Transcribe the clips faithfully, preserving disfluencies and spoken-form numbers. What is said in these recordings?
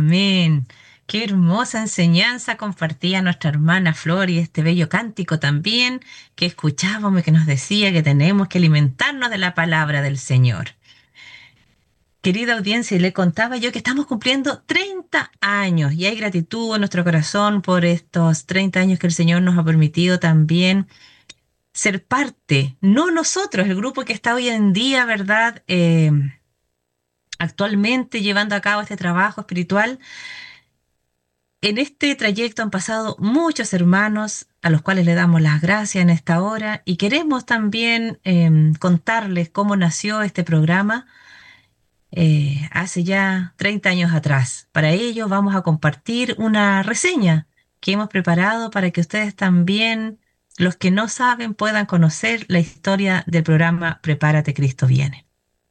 Amén. Qué hermosa enseñanza compartía nuestra hermana Flor y este bello cántico también que escuchábamos y que nos decía que tenemos que alimentarnos de la palabra del Señor. Querida audiencia, le contaba yo que estamos cumpliendo treinta años y hay gratitud en nuestro corazón por estos treinta años que el Señor nos ha permitido también ser parte, no nosotros, el grupo que está hoy en día, ¿verdad? Eh, actualmente llevando a cabo este trabajo espiritual. En este trayecto han pasado muchos hermanos a los cuales le damos las gracias en esta hora y queremos también em, contarles cómo nació este programa eh, hace ya treinta años atrás. Para ello vamos a compartir una reseña que hemos preparado para que ustedes también, los que no saben, puedan conocer la historia del programa Prepárate, Cristo viene.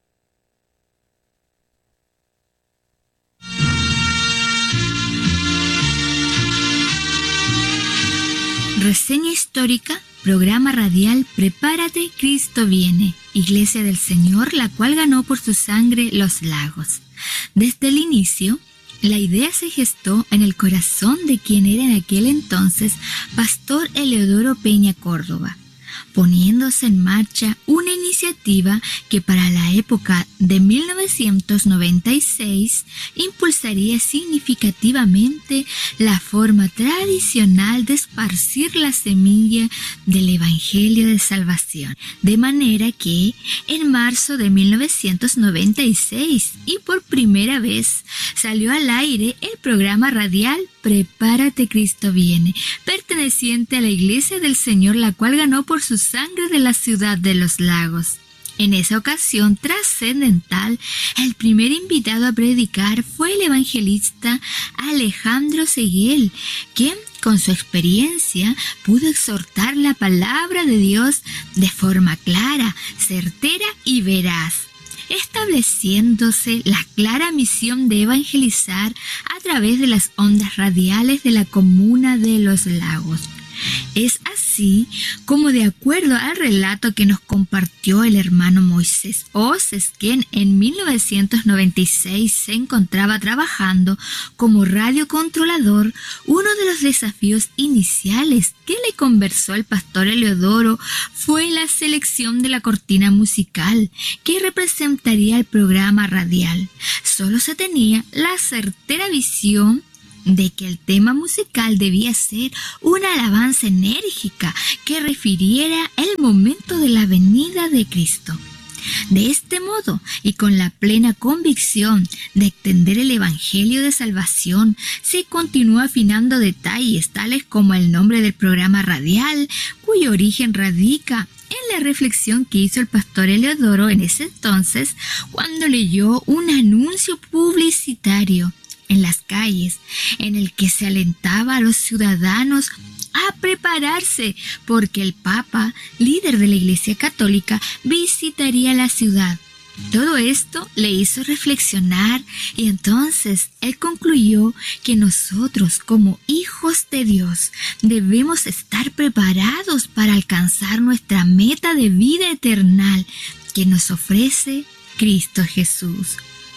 Reseña histórica, programa radial Prepárate, Cristo viene, Iglesia del Señor, la cual ganó por su sangre los lagos. Desde el inicio, la idea se gestó en el corazón de quien era en aquel entonces Pastor Eleodoro Peña Córdoba, poniéndose en marcha una iniciativa que para la época de mil novecientos noventa y seis impulsaría significativamente la forma tradicional de esparcir la semilla del Evangelio de Salvación. De manera que en marzo de mil novecientos noventa y seis y por primera vez salió al aire el programa radial Prepárate, Cristo viene, perteneciente a la Iglesia del Señor, la cual ganó por su sangre de la ciudad de los lagos. En esa ocasión trascendental, el primer invitado a predicar fue el evangelista Alejandro Seguel, quien con su experiencia pudo exhortar la palabra de Dios de forma clara, certera y veraz, estableciéndose la clara misión de evangelizar a través de las ondas radiales de la comuna de Los Lagos. Es así como, de acuerdo al relato que nos compartió el hermano Moisés Oces, quien en mil novecientos noventa y seis se encontraba trabajando como radiocontrolador, uno de los desafíos iniciales que le conversó el pastor Eleodoro fue la selección de la cortina musical que representaría el programa radial. Solo se tenía la certera visión de que el tema musical debía ser una alabanza enérgica que refiriera el momento de la venida de Cristo. De este modo, y con la plena convicción de extender el Evangelio de Salvación, se continuó afinando detalles tales como el nombre del programa radial, cuyo origen radica en la reflexión que hizo el pastor Eleodoro en ese entonces cuando leyó un anuncio publicitario en las calles, en el que se alentaba a los ciudadanos a prepararse porque el Papa, líder de la Iglesia Católica, visitaría la ciudad. Todo esto le hizo reflexionar y entonces él concluyó que nosotros, como hijos de Dios, debemos estar preparados para alcanzar nuestra meta de vida eterna que nos ofrece Cristo Jesús.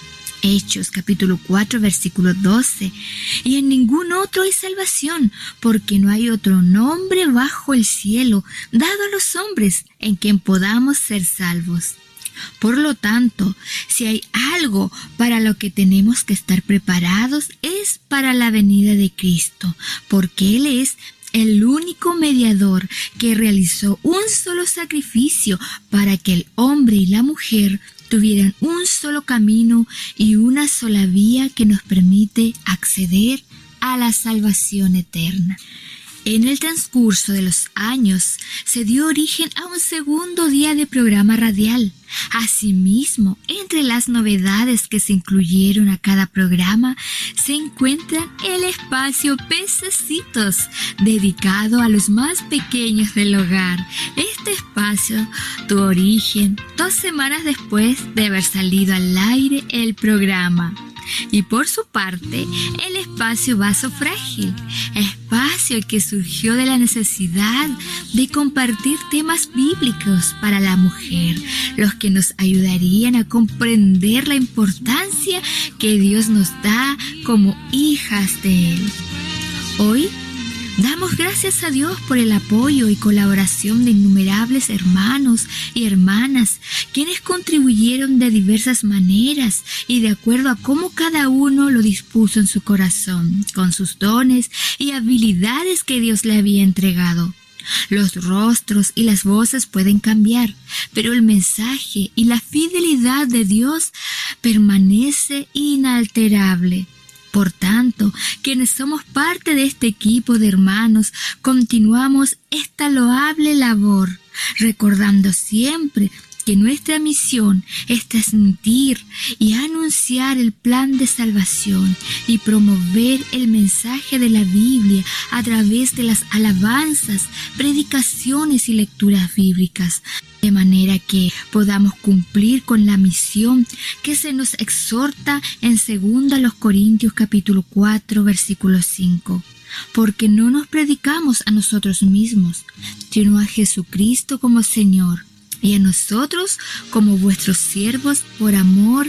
Hechos capítulo cuatro versículo doce. Y en ningún otro hay salvación, porque no hay otro nombre bajo el cielo dado a los hombres en quien podamos ser salvos. Por lo tanto, si hay algo para lo que tenemos que estar preparados es para la venida de Cristo, porque Él es el único mediador que realizó un solo sacrificio para que el hombre y la mujer tuvieran un solo camino y una sola vía que nos permite acceder a la salvación eterna. En el transcurso de los años se dio origen a un segundo día de programa radial. Asimismo, entre las novedades que se incluyeron a cada programa se encuentran el espacio Pececitos, dedicado a los más pequeños del hogar. Este espacio tuvo origen dos semanas después de haber salido al aire el programa. Y por su parte, el espacio Vaso Frágil, espacio que surgió de la necesidad de compartir temas bíblicos para la mujer, los que nos ayudarían a comprender la importancia que Dios nos da como hijas de Él. Hoy, damos gracias a Dios por el apoyo y colaboración de innumerables hermanos y hermanas, quienes contribuyeron de diversas maneras y de acuerdo a cómo cada uno lo dispuso en su corazón, con sus dones y habilidades que Dios le había entregado. Los rostros y las voces pueden cambiar, pero el mensaje y la fidelidad de Dios permanece inalterable. Por tanto, quienes somos parte de este equipo de hermanos, continuamos esta loable labor, recordando siempre que nuestra misión es transmitir y anunciar el plan de salvación y promover el mensaje de la Biblia a través de las alabanzas, predicaciones y lecturas bíblicas, de manera que podamos cumplir con la misión que se nos exhorta en segunda Corintios capítulo cuatro, versículo cinco. Porque no nos predicamos a nosotros mismos, sino a Jesucristo como Señor, y a nosotros como vuestros siervos por amor